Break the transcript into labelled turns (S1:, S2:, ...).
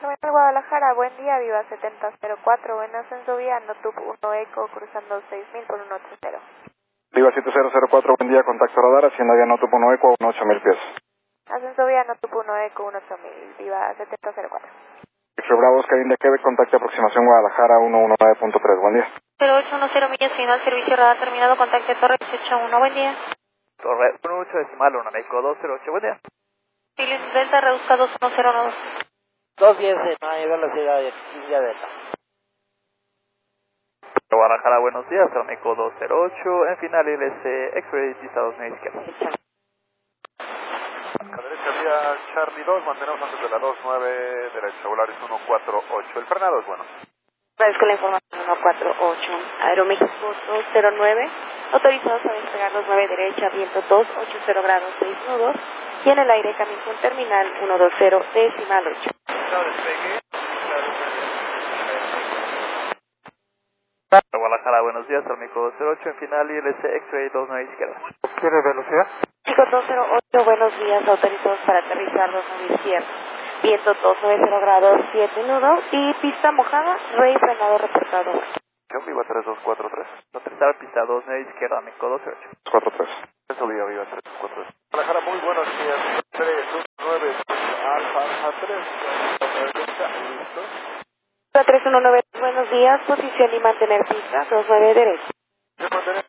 S1: Terminal Guadalajara, buen día, Viva 7004, buen ascenso vía Notub 1 Eco, cruzando 6000 por 180.
S2: Viva 7004, buen día, contacto radar, haciendo vía Notub 1 Eco a 8000 pies.
S1: Ascenso vía Notub 1 Eco, 18000, Viva 7004.
S2: X-Ray Bravo, Oscar India Quebec, contacto aproximación Guadalajara 119.3, buen día.
S1: 0810 millas, final, servicio radar terminado, contacto Torre 181, buen día.
S3: Torre 18 decimal 1 Meco 208, buen día.
S1: Philips Delta, reduzca 2102.
S4: 210 para llegar a la ciudad de India Delta.
S3: Guadalajara, buenos días, Meco 208, en final LC X-Ray, pista 29 izquierda.
S5: A derecha vía Charlie 2, mantenemos antes de la 29, derecha, Volaris 148, el frenado es bueno.
S1: Agradezco la información 148, Aeroméxico 209, autorizados a despegar 29 derecha, viento 280 grados 6 nudos, y en el aire Cancún Terminal 120 decimal 8.
S3: Guadalajara, buenos días, Meco 208, en final ILC X-Ray 29 izquierda.
S5: ¿Quiere velocidad?
S1: México 208, buenos días, autorizados para aterrizar 29 izquierda. Viento 290 grados 7 nudos y pista mojada, rey frenado reportado.
S5: Viva 3243.
S3: Aterrizar pista 29 izquierda, Meco 208.
S2: 43.
S5: Eso Viva 3243. Guadalajara, muy buenos días. 319 Alfa 3. ¿Listo?
S1: 319, buenos días, posición y mantener pista 29 derecha.
S5: Se mantiene